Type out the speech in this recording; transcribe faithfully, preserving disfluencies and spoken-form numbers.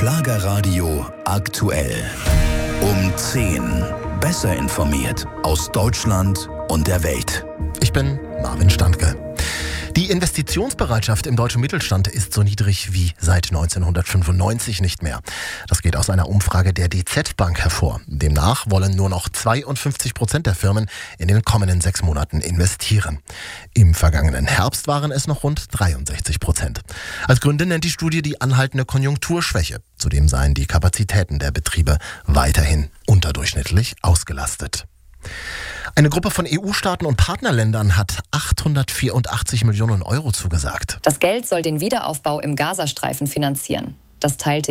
Schlagerradio aktuell. Um zehn. Besser informiert aus Deutschland und der Welt. Ich bin Marvin Standke. Die Investitionsbereitschaft im deutschen Mittelstand ist so niedrig wie seit neunzehnhundertfünfundneunzig nicht mehr. Das geht aus einer Umfrage der D Z Bank hervor. Demnach wollen nur noch zweiundfünfzig Prozent der Firmen in den kommenden sechs Monaten investieren. Im vergangenen Herbst waren es noch rund dreiundsechzig Prozent. Als Gründe nennt die Studie die anhaltende Konjunkturschwäche. Zudem seien die Kapazitäten der Betriebe weiterhin unterdurchschnittlich ausgelastet. Eine Gruppe von E U-Staaten und Partnerländern hat achthundertvierundachtzig Millionen Euro zugesagt. Das Geld soll den Wiederaufbau im Gazastreifen finanzieren. Das teilte